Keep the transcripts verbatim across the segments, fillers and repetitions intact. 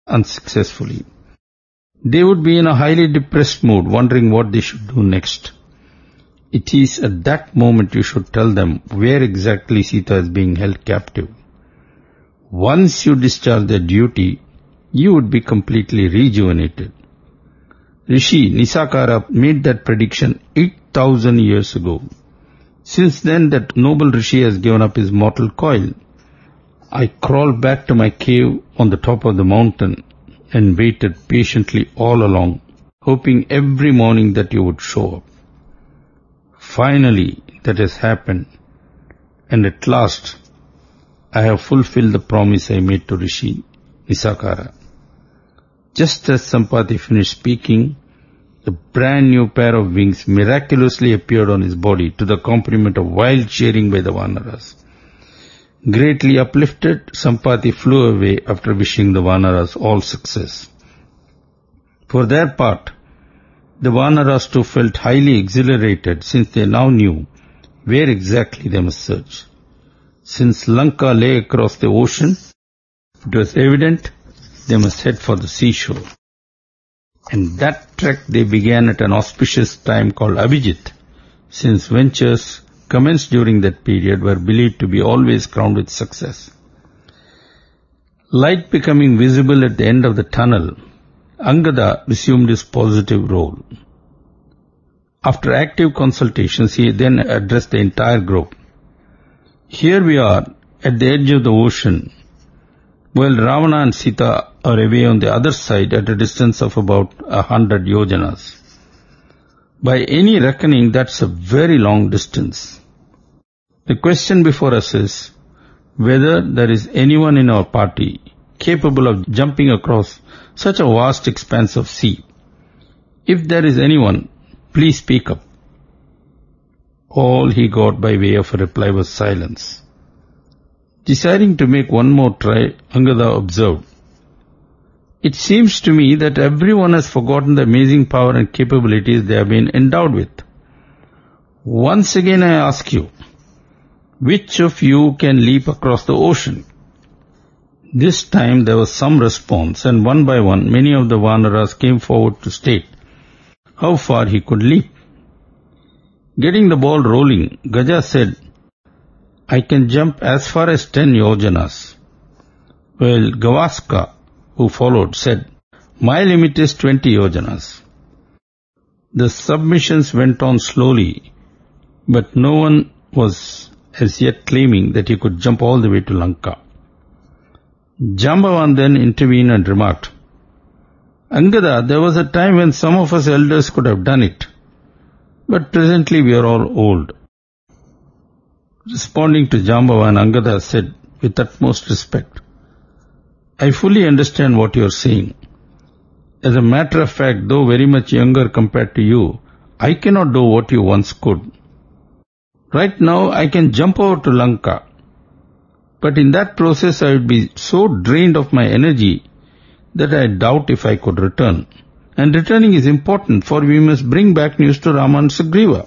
unsuccessfully. They would be in a highly depressed mood, wondering what they should do next. It is at that moment you should tell them where exactly Sita is being held captive. Once you discharge their duty, you would be completely rejuvenated. Rishi Nisakara made that prediction eight thousand years ago. Since then, that noble Rishi has given up his mortal coil. I crawled back to my cave on the top of the mountain and waited patiently all along, hoping every morning that you would show up. Finally, that has happened, and at last, I have fulfilled the promise I made to Rishi Nisakara. Just as Sampati finished speaking, a brand new pair of wings miraculously appeared on his body to the accompaniment of wild cheering by the Vanaras. Greatly uplifted, Sampati flew away after wishing the Vanaras all success. For their part, the Vanaras too felt highly exhilarated since they now knew where exactly they must search. Since Lanka lay across the ocean, it was evident they must head for the seashore. And that trek they began at an auspicious time called Abhijit, since ventures commenced during that period were believed to be always crowned with success. Light becoming visible at the end of the tunnel, Angada resumed his positive role. After active consultations, he then addressed the entire group. Here we are at the edge of the ocean, while Ravana and Sita are away on the other side at a distance of about a hundred yojanas. By any reckoning, that's a very long distance. The question before us is whether there is anyone in our party capable of jumping across such a vast expanse of sea. If there is anyone, please speak up. All he got by way of a reply was silence. Deciding to make one more try, Angada observed, "It seems to me that everyone has forgotten the amazing power and capabilities they have been endowed with. Once again I ask you, which of you can leap across the ocean?" This time there was some response, and one by one many of the Vanaras came forward to state how far he could leap. Getting the ball rolling, Gaja said, "I can jump as far as ten yojanas." While Gavaska, who followed, said, "My limit is twenty yojanas." The submissions went on slowly, but no one was as yet claiming that he could jump all the way to Lanka. Jambavan then intervened and remarked, "Angada, there was a time when some of us elders could have done it, but presently we are all old." Responding to Jambavan, Angada said with utmost respect, "I fully understand what you are saying. As a matter of fact, though very much younger compared to you, I cannot do what you once could. Right now I can jump over to Lanka, but in that process I would be so drained of my energy that I doubt if I could return. And returning is important, for we must bring back news to Rama and Sugriva."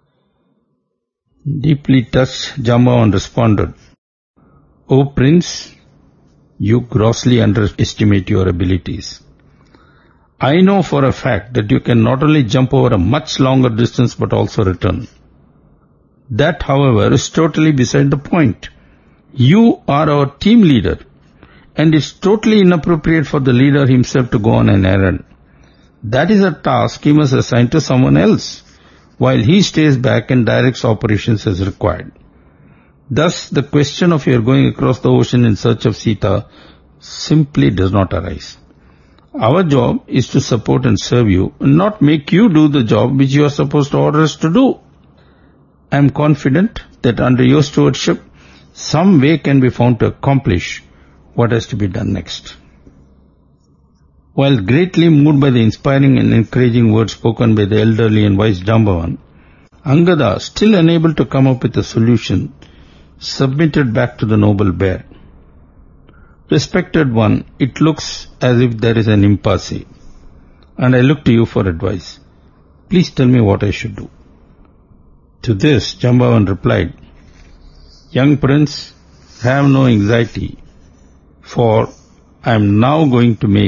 Deeply touched, Jambavan responded, "O Prince, you grossly underestimate your abilities. I know for a fact that you can not only jump over a much longer distance but also return. That, however, is totally beside the point. You are our team leader, and it's totally inappropriate for the leader himself to go on an errand. That is a task he must assign to someone else, while he stays back and directs operations as required. Thus, the question of your going across the ocean in search of Sita simply does not arise. Our job is to support and serve you, and not make you do the job which you are supposed to order us to do. I am confident that under your stewardship, some way can be found to accomplish what has to be done next." While greatly moved by the inspiring and encouraging words spoken by the elderly and wise Jambavan, Angada, still unable to come up with a solution, submitted back to the noble bear. "Respected one, it looks as if there is an impasse, and I look to you for advice. Please tell me what I should do." To this, Jambavan replied, "Young prince, have no anxiety, for I am now going to make